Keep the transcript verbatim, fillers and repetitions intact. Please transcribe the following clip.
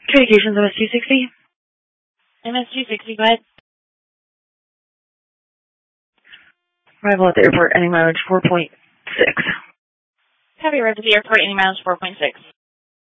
Communications M S two sixty. M S two sixty, go ahead. Arrival at the airport, ending mileage four point six. Have you arrived at the airport, any mileage four point six.